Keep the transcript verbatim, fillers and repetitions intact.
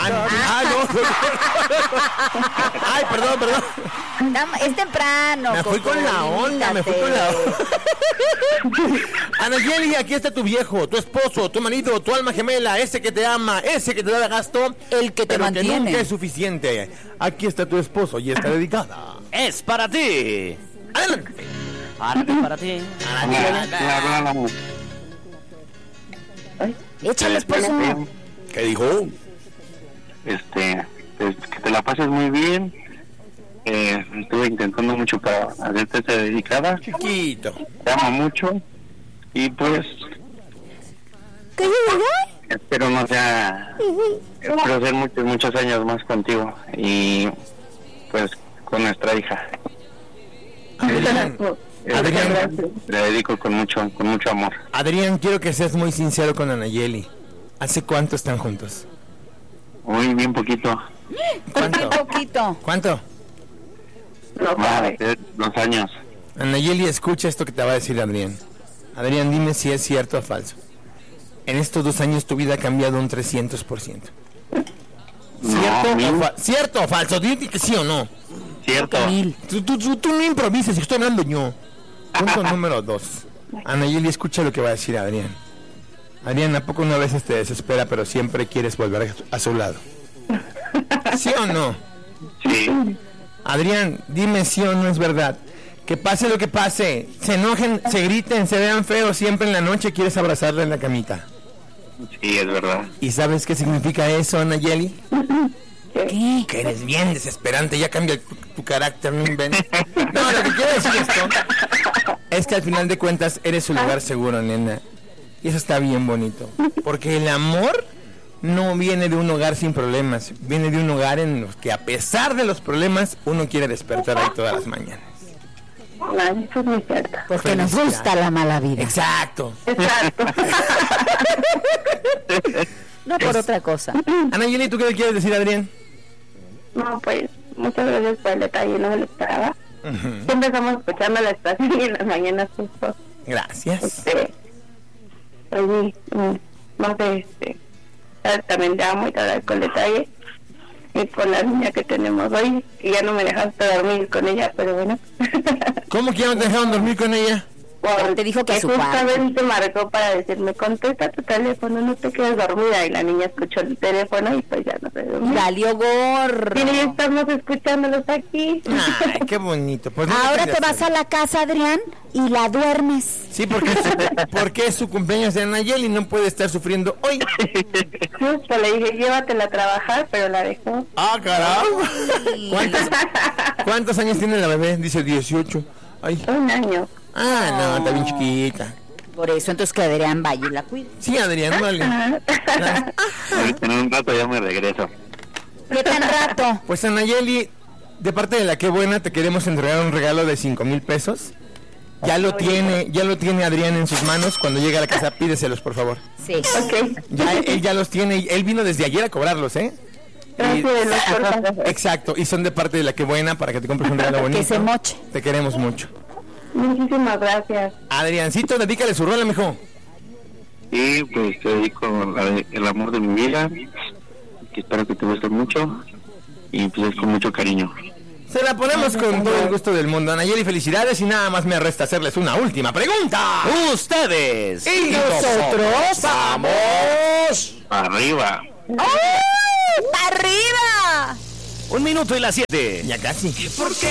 Ah, ah, no, no. Ay, perdón, perdón. Es temprano. Me fui Coco, con la onda, me fui con la onda. Anayeli, aquí está tu viejo, tu esposo, tu marido, tu alma gemela, ese que te ama, ese que te da gasto, el que te pero mantiene. que nunca es suficiente. Aquí está tu esposo y está dedicada. Es para ti. Adelante. Para ti, para ti. Échale, esposo. ¿Qué dijo? Este, pues, que te la pases muy bien. Eh, estuve intentando mucho para hacerte esta dedicada. Chiquito. Te amo mucho. Y pues, ¿Qué llegó? espero no sea, espero ser muchos, muchos años más contigo. Y pues, con nuestra hija. Adrián, Adrián. Le dedico con mucho, con mucho amor. Adrián, quiero que seas muy sincero con Anayeli. ¿Hace cuánto están juntos? Muy bien poquito. ¿Cuánto? poquito. ¿Cuánto? No sabe. Dos años. Anayeli, escucha esto que te va a decir Adrián. Adrián, dime si es cierto o falso. En estos dos años tu vida ha cambiado un trescientos por ciento. ¿Cierto, no, o, fa- ¿Cierto o falso? Dime que sí o no. Cierto. Tú, tú, tú, tú no improvises, estoy hablando yo. Punto número dos. Anayeli, escucha lo que va a decir Adrián. Adrián, ¿a poco una vez te desespera, pero siempre quieres volver a su lado? ¿Sí o no? Sí. Adrián, dime si o no es verdad. Que pase lo que pase, se enojen, se griten, se vean feos, siempre en la noche quieres abrazarla en la camita. Sí, es verdad. ¿Y sabes qué significa eso, Anayeli? ¿Qué? Que eres bien desesperante, ya cambia tu, tu carácter, no inventes. No, lo que quiero decir esto es que al final de cuentas eres su lugar seguro, nena. Y eso está bien bonito. Porque el amor no viene de un hogar sin problemas, viene de un hogar en los que a pesar de los problemas uno quiere despertar ahí todas las mañanas. Ay, eso es muy cierto. Porque nos gusta la mala vida. Exacto. Exacto. No por otra cosa. Anayeli, ¿tú qué le quieres decir a Adrián? No, pues, muchas gracias por el detalle, no me lo esperaba. Uh-huh. Siempre estamos escuchando la estación y en las mañanas justo. Gracias. Este, pues, sí, mm, no sé, este, sabes, también te amo y te agradezco el detalle. Y con la niña que tenemos hoy, que ya no me dejaste dormir con ella, pero bueno. ¿Cómo que ya no te dejaron dormir con ella? Porque te dijo que su justamente marcó para decirme, contesta tu teléfono, no te quedes dormida. Y la niña escuchó el teléfono y pues ya no se durmió. Valió gorro. Y ya estamos escuchándolos aquí. Ay, qué bonito. Pues no Ahora le te vas hacer. a la casa, Adrián, y la duermes. Sí, porque es su, porque es su cumpleaños de Anayeli y no puede estar sufriendo hoy. Justo le dije, llévatela a trabajar, pero la dejó. Ah, caramba. ¿Cuántos, ¿Cuántos años tiene la bebé? Dice dieciocho. Ay. Un año. Ah, no, está bien chiquita. Por eso, entonces que Adrián vaya y la cuide. Sí, Adrián, vale. En un rato ya me regreso. ¿Qué tan rato? Pues Anayeli, de parte de la que buena, te queremos entregar un regalo de cinco mil pesos. Ya lo tiene, ya lo tiene Adrián en sus manos. Cuando llegue a la casa, pídeselos, por favor. Sí. Ok. Ya, él ya los tiene, él vino desde ayer a cobrarlos, ¿eh? Y- Gracias. exacto, y son de parte de la que buena para que te compres un regalo bonito. Que se moche. Te queremos mucho. Muchísimas gracias. Adriancito, dedícale su rola, mijo. Y pues te dedico la- el amor de mi vida, que espero que te guste mucho, y pues es con mucho cariño. Se la ponemos con todo el gusto del mundo. Anayeli, felicidades, y nada más me resta hacerles una última pregunta. Ustedes Y nosotros vamos. Arriba. ¡Arriba! Un minuto y las siete. Ya casi. ¿Por qué?